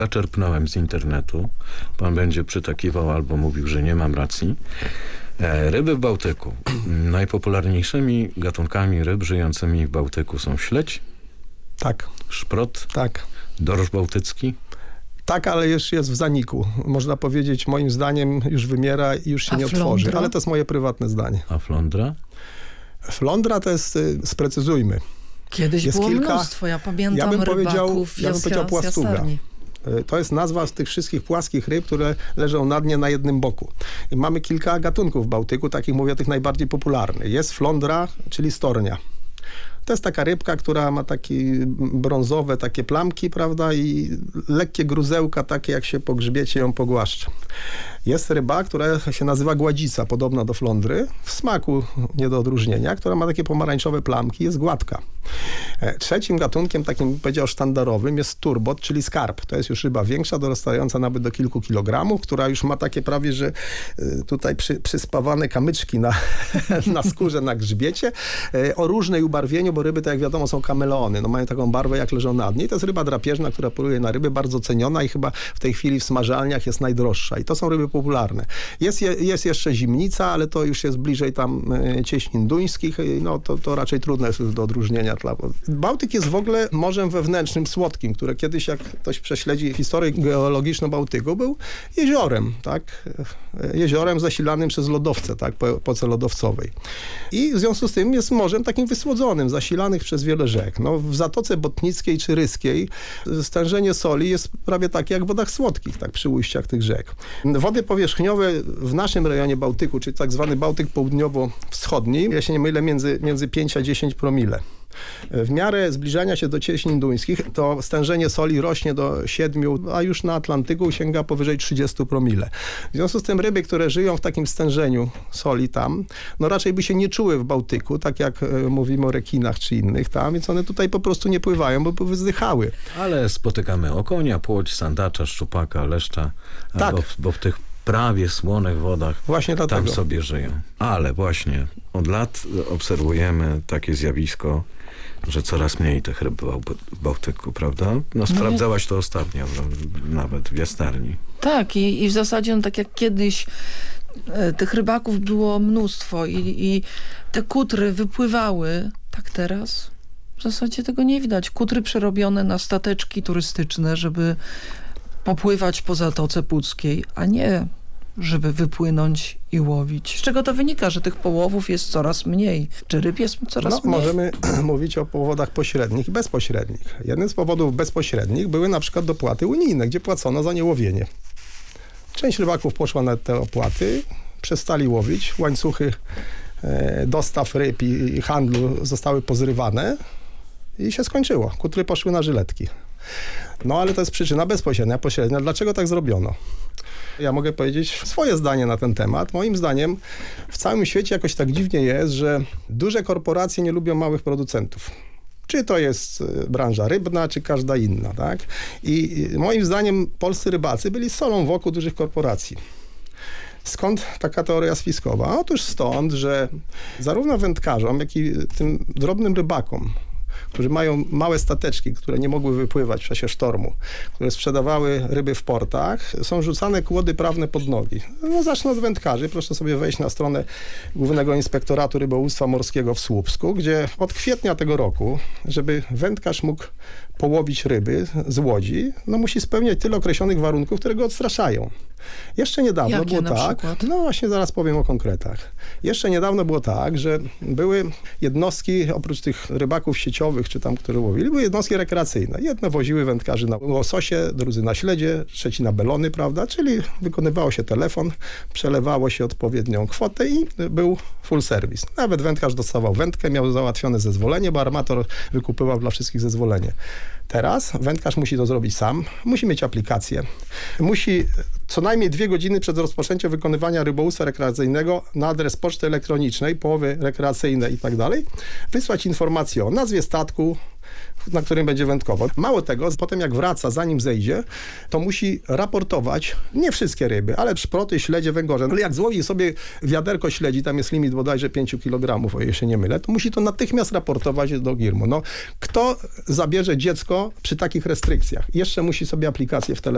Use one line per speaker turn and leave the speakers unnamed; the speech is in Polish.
Zaczerpnąłem z internetu. Pan będzie przytakiwał albo mówił, że nie mam racji. Ryby w Bałtyku. Najpopularniejszymi gatunkami ryb żyjącymi w Bałtyku są śledź,
Tak,
szprot,
tak.
dorsz bałtycki.
Tak, ale już jest w zaniku. Można powiedzieć, moim zdaniem już wymiera i już się nie otworzy.
flądra?
Ale to jest moje prywatne zdanie.
A flądra?
Flądra to jest, sprecyzujmy.
Kiedyś
Jest
było
kilka-
mnóstwo. Ja pamiętam
ja bym powiedział
rybaków
płastuga.
z jastarni.
To jest nazwa z tych wszystkich płaskich ryb, które leżą na dnie na jednym boku. I mamy kilka gatunków w Bałtyku, takich mówię, tych najbardziej popularnych. Jest flądra, czyli stornia. To jest taka rybka, która ma takie brązowe takie plamki, prawda, i lekkie gruzełka, takie jak się po grzbiecie ją pogłaszcza. Jest ryba, która się nazywa gładzica, podobna do flądry, w smaku nie do odróżnienia, która ma takie pomarańczowe plamki, jest gładka. Trzecim gatunkiem, takim powiedział sztandarowym, jest turbot, czyli skarb. To jest już ryba większa, dorastająca nawet do kilku kilogramów, która już ma takie prawie, że tutaj przyspawane kamyczki na skórze, na grzbiecie, o różnej ubarwieniu, bo ryby, tak jak wiadomo, są kameleony. No, mają taką barwę, jak leżą na dnie. I to jest ryba drapieżna, która poluje na ryby, bardzo ceniona i chyba w tej chwili w smażalniach jest najdroższa. I to są ryby popularne. Jest jeszcze zimnica, ale to już jest bliżej tam cieśnin duńskich. No to raczej trudne jest do odróżnienia. Bałtyk jest w ogóle morzem wewnętrznym, słodkim, które kiedyś, jak ktoś prześledzi historię geologiczną Bałtyku, był jeziorem, tak? Jeziorem zasilanym przez lodowce, tak? Po epoce lodowcowej. I w związku z tym jest morzem takim wysłodzonym, zasilanych przez wiele rzek. No, w Zatoce Botnickiej czy Ryskiej stężenie soli jest prawie takie jak w wodach słodkich, tak? Przy ujściach tych rzek. Wody powierzchniowe w naszym rejonie Bałtyku, czyli tak zwany Bałtyk południowo-wschodni, ja się nie mylę, między 5 a 10 promile. W miarę zbliżania się do cieśnin duńskich to stężenie soli rośnie do 7, a już na Atlantyku sięga powyżej 30 promile. W związku z tym ryby, które żyją w takim stężeniu soli tam, no raczej by się nie czuły w Bałtyku, tak jak mówimy o rekinach czy innych tam, więc one tutaj po prostu nie pływają, bo by wyzdychały.
Ale spotykamy okonia, płoć, sandacza, szczupaka, leszcza,
Tak.
bo w tych prawie słonych wodach
Właśnie dlatego.
tam sobie żyją. Ale właśnie od lat obserwujemy takie zjawisko, że coraz mniej tych ryb w Bałtyku, prawda? No sprawdzałaś to ostatnio, nawet w jastarni.
Tak, i w zasadzie no, tak jak kiedyś tych rybaków było mnóstwo i te kutry wypływały, tak teraz w zasadzie tego nie widać. Kutry przerobione na stateczki turystyczne, żeby popływać po Zatoce Puckiej, a nie żeby wypłynąć i łowić. Z czego to wynika, że tych połowów jest coraz mniej? Czy ryb jest coraz mniej?
Możemy mówić o powodach pośrednich i bezpośrednich. Jednym z powodów bezpośrednich były na przykład dopłaty unijne, gdzie płacono za niełowienie. Część rybaków poszła na te opłaty, przestali łowić, łańcuchy dostaw ryb i handlu zostały pozrywane i się skończyło. Kutry poszły na żyletki. No ale to jest przyczyna bezpośrednia, pośrednia. Dlaczego tak zrobiono? Ja mogę powiedzieć swoje zdanie na ten temat. Moim zdaniem w całym świecie jakoś tak dziwnie jest, że duże korporacje nie lubią małych producentów. Czy to jest branża rybna, czy każda inna, tak? I moim zdaniem polscy rybacy byli solą wokół dużych korporacji. Skąd taka teoria spiskowa? Otóż stąd, że zarówno wędkarzom, jak i tym drobnym rybakom, którzy mają małe stateczki, które nie mogły wypływać w czasie sztormu, które sprzedawały ryby w portach, są rzucane kłody prawne pod nogi. No, zacznę od wędkarzy. Proszę sobie wejść na stronę Głównego Inspektoratu Rybołówstwa Morskiego w Słupsku, gdzie od kwietnia tego roku, żeby wędkarz mógł połowić ryby z łodzi, no musi spełniać tyle określonych warunków, które go odstraszają. Jeszcze niedawno
Jakie
było
na
tak,
przykład?
no właśnie zaraz powiem o konkretach. Jeszcze niedawno było tak, że były jednostki, oprócz tych rybaków sieciowych, czy tam, które łowili, były jednostki rekreacyjne. Jedne woziły wędkarzy na łososie, drudzy na śledzie, trzeci na belony, prawda? Czyli wykonywało się telefon, przelewało się odpowiednią kwotę i był full service. Nawet wędkarz dostawał wędkę, miał załatwione zezwolenie, bo armator wykupywał dla wszystkich zezwolenie. Teraz wędkarz musi to zrobić sam, musi mieć aplikację, musi co najmniej 2 godziny przed rozpoczęciem wykonywania rybołówstwa rekreacyjnego na adres poczty elektronicznej, połowy rekreacyjne i tak dalej, wysłać informację o nazwie statku, na którym będzie wędkował. Mało tego, potem jak wraca, zanim zejdzie, to musi raportować nie wszystkie ryby, ale szproty, śledzie, węgorze. Ale jak złowi sobie wiaderko śledzi, tam jest limit bodajże 5 kg, o ile się nie mylę, to musi to natychmiast raportować do GIRM-u. No, kto zabierze dziecko przy takich restrykcjach? Jeszcze musi sobie aplikację w telefonie